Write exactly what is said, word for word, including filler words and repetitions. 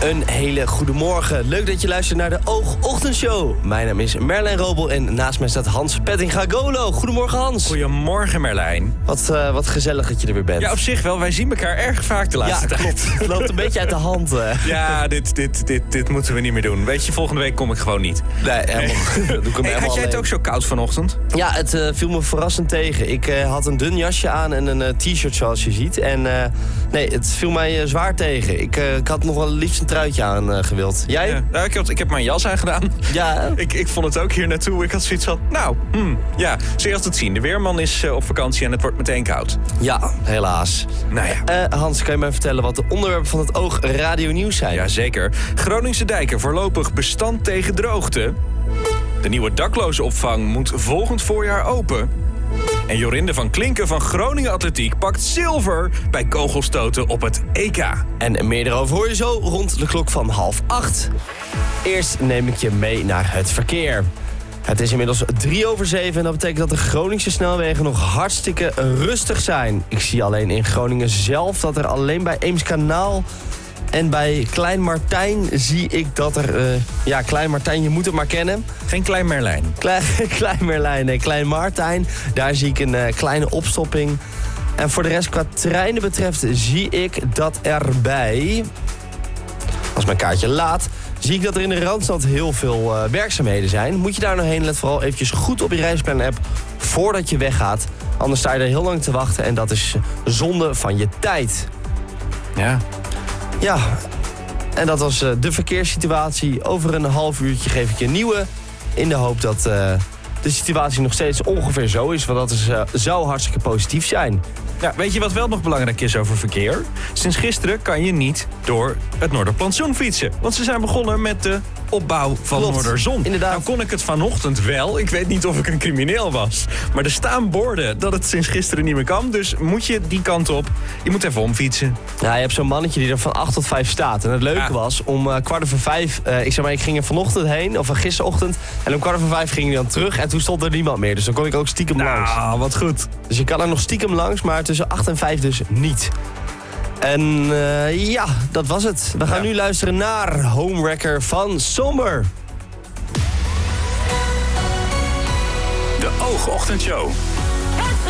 Een hele goede morgen. Leuk dat je luistert naar de Oogochtendshow. Mijn naam is Merlijn Robel en naast mij staat Hans Pettinga-Golo. Goedemorgen, Hans. Goedemorgen, Merlijn. Wat, uh, wat gezellig dat je er weer bent. Ja, op zich wel. Wij zien elkaar erg vaak de laatste ja, tijd. Klopt. Het loopt een beetje uit de hand. Uh. Ja, dit, dit, dit, dit moeten we niet meer doen. Weet je, volgende week kom ik gewoon niet. Nee, helemaal, nee. Doe ik hem hey, had jij het ook zo koud vanochtend? Ja, het uh, viel me verrassend tegen. Ik uh, had een dun jasje aan en een uh, t-shirt zoals je ziet. En uh, nee, het viel mij uh, zwaar tegen. Ik, uh, ik had nog wel liefst een truitje aan uh, gewild. Jij? Ja, nou, ik, heb, ik heb mijn jas aangedaan. Ja. ik, ik vond het ook hier naartoe. Ik had zoiets van, nou, hmm, ja, zul je het zien. De weerman is uh, op vakantie en het wordt meteen koud. Ja, helaas. Nou ja. Uh, Hans, kan je mij vertellen wat de onderwerpen van het Oog Radio Nieuws zijn? Jazeker. Groningse dijken voorlopig bestand tegen droogte. De nieuwe daklozenopvang moet volgend voorjaar open. En Jorinde van Klinken van Groningen Atletiek pakt zilver bij kogelstoten op het E K. En meer erover hoor je zo rond de klok van half acht. Eerst neem ik je mee naar het verkeer. Het is inmiddels drie over zeven en dat betekent dat de Groningse snelwegen nog hartstikke rustig zijn. Ik zie alleen in Groningen zelf dat er alleen bij Eemskanaal en bij Klein Martijn zie ik dat er... Uh, ja, Klein Martijn, je moet het maar kennen. Geen Klein Merlijn. Klein, Klein Merlijn, nee, Klein Martijn. Daar zie ik een uh, kleine opstopping. En voor de rest, qua treinen betreft, zie ik dat erbij... Als mijn kaartje laat, zie ik dat er in de Randstad heel veel uh, werkzaamheden zijn. Moet je daar nou heen, let vooral eventjes goed op je Reisplan-app voordat je weggaat. Anders sta je er heel lang te wachten en dat is zonde van je tijd. Ja. Ja, en dat was uh, de verkeerssituatie. Over een half uurtje geef ik je een nieuwe. In de hoop dat uh, de situatie nog steeds ongeveer zo is. Want dat is, uh, zou hartstikke positief zijn. Ja, weet je wat wel nog belangrijk is over verkeer? Sinds gisteren kan je niet door het Noorderplantsoen fietsen. Want ze zijn begonnen met de opbouw van Klopt, Noorderzon. Inderdaad. Nou kon ik het vanochtend wel. Ik weet niet of ik een crimineel was. Maar er staan borden dat het sinds gisteren niet meer kan. Dus moet je die kant op. Je moet even omfietsen. Ja, je hebt zo'n mannetje die er van acht tot vijf staat. En het leuke ja. was, om uh, kwart over vijf... Uh, ik zeg maar, ik ging er vanochtend heen, of uh, gisterochtend. En om kwart over vijf ging hij dan terug. En toen stond er niemand meer. Dus dan kon ik ook stiekem nou, langs. Ah, wat goed. Dus je kan er nog stiekem langs, maar tussen acht en vijf dus niet. En uh, ja, dat was het. We gaan ja. nu luisteren naar Homewrecker van Somber. De Oogochtendshow.